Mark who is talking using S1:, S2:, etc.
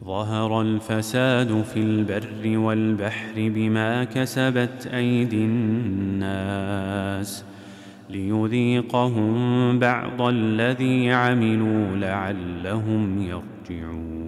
S1: ظهر الفساد في البر والبحر بما كسبت أيدي الناس ليذيقهم بعض الذي عملوا لعلهم يرجعون.